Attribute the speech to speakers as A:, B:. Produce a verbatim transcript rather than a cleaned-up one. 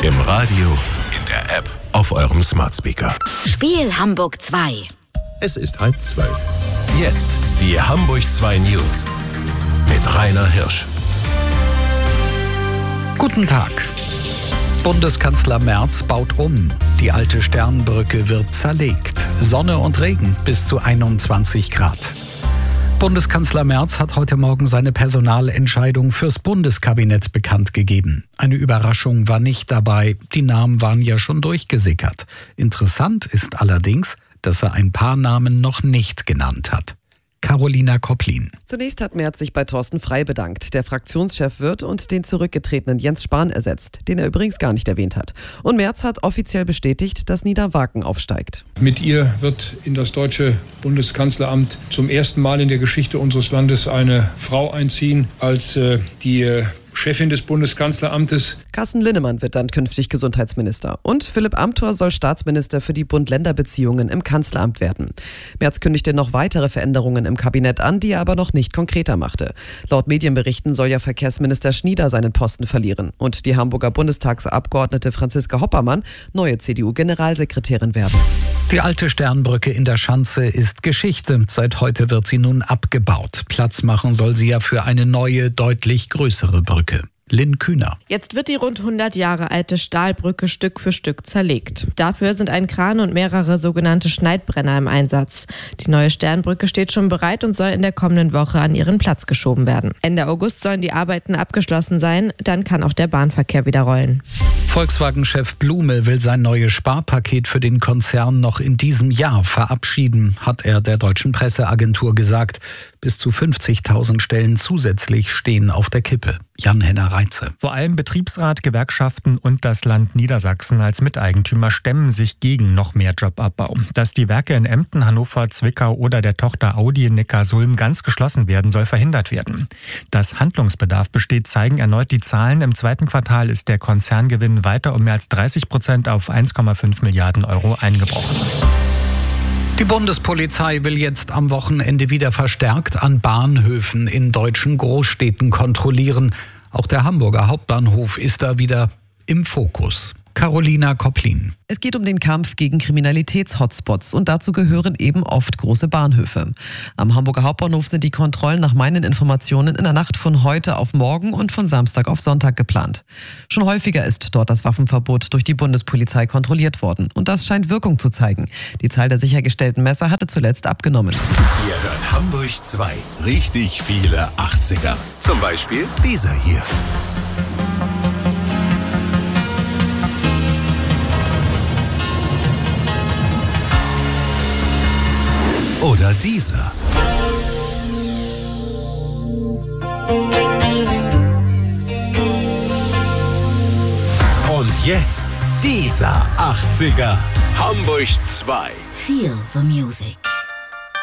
A: Im Radio, in der App, auf eurem Smart Speaker.
B: Spiel Hamburg zwei.
A: Es ist halb zwölf. Jetzt die Hamburg zwei News mit Rainer Hirsch.
C: Guten Tag. Bundeskanzler Merz baut um. Die alte Sternbrücke wird zerlegt. Sonne und Regen bis zu einundzwanzig Grad. Bundeskanzler Merz hat heute Morgen seine Personalentscheidung fürs Bundeskabinett bekannt gegeben. Eine Überraschung war nicht dabei. Die Namen waren ja schon durchgesickert. Interessant ist allerdings, dass er ein paar Namen noch nicht genannt hat. Carolina Koplin.
D: Zunächst hat Merz sich bei Thorsten Frey bedankt, der Fraktionschef wird und den zurückgetretenen Jens Spahn ersetzt, den er übrigens gar nicht erwähnt hat. Und Merz hat offiziell bestätigt, dass Nina Waken aufsteigt.
E: Mit ihr wird in das deutsche Bundeskanzleramt zum ersten Mal in der Geschichte unseres Landes eine Frau einziehen als äh, die äh, Chefin des Bundeskanzleramtes.
D: Carsten Linnemann wird dann künftig Gesundheitsminister. Und Philipp Amthor soll Staatsminister für die Bund-Länder-Beziehungen im Kanzleramt werden. Merz kündigte noch weitere Veränderungen im Kabinett an, die er aber noch nicht konkreter machte. Laut Medienberichten soll ja Verkehrsminister Schnieder seinen Posten verlieren und die Hamburger Bundestagsabgeordnete Franziska Hoppermann neue C D U-Generalsekretärin werden.
C: Die alte Sternbrücke in der Schanze ist Geschichte. Seit heute wird sie nun abgebaut. Platz machen soll sie ja für eine neue, deutlich größere Brücke. Lynn Kühner.
F: Jetzt wird die rund hundert Jahre alte Stahlbrücke Stück für Stück zerlegt. Dafür sind ein Kran und mehrere sogenannte Schneidbrenner im Einsatz. Die neue Sternbrücke steht schon bereit und soll in der kommenden Woche an ihren Platz geschoben werden. Ende August sollen die Arbeiten abgeschlossen sein, dann kann auch der Bahnverkehr wieder rollen.
C: Volkswagen-Chef Blume will sein neues Sparpaket für den Konzern noch in diesem Jahr verabschieden, hat er der deutschen Presseagentur gesagt. Bis zu fünfzigtausend Stellen zusätzlich stehen auf der Kippe. Jan-Henner Reitze.
G: Vor allem Betriebsrat, Gewerkschaften und das Land Niedersachsen als Miteigentümer stemmen sich gegen noch mehr Jobabbau. Dass die Werke in Emden, Hannover, Zwickau oder der Tochter Audi in Neckarsulm ganz geschlossen werden, soll verhindert werden. Dass Handlungsbedarf besteht, zeigen erneut die Zahlen. Im zweiten Quartal ist der Konzerngewinn weiter um mehr als dreißig Prozent auf eins Komma fünf Milliarden Euro eingebrochen.
C: Die Bundespolizei will jetzt am Wochenende wieder verstärkt an Bahnhöfen in deutschen Großstädten kontrollieren. Auch der Hamburger Hauptbahnhof ist da wieder im Fokus. Carolina Koplin.
D: Es geht um den Kampf gegen Kriminalitäts-Hotspots und dazu gehören eben oft große Bahnhöfe. Am Hamburger Hauptbahnhof sind die Kontrollen nach meinen Informationen in der Nacht von heute auf morgen und von Samstag auf Sonntag geplant. Schon häufiger ist dort das Waffenverbot durch die Bundespolizei kontrolliert worden und das scheint Wirkung zu zeigen. Die Zahl der sichergestellten Messer hatte zuletzt abgenommen.
A: Ihr hört Hamburg zwei. Richtig viele achtziger. Zum Beispiel dieser hier. Oder dieser. Und jetzt dieser achtziger. Hamburg zwei.
B: Feel the music.